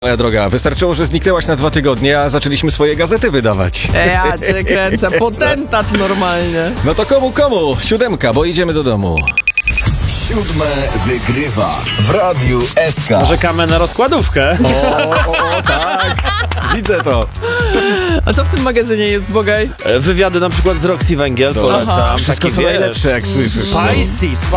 Moja droga, wystarczyło, że zniknęłaś na 2 tygodnie, a zaczęliśmy swoje gazety wydawać. Ja cię kręcę, potentat normalnie. No to komu? 7, bo idziemy do domu. 7 wygrywa w Radiu SK. Czekamy na rozkładówkę. O, tak. Widzę to. A co w tym magazynie jest, Bogaj? Wywiady na przykład z Roxy Węgiel, polecam. Wszystko Takie, co wiesz, najlepsze, jak słyszysz. Spicy,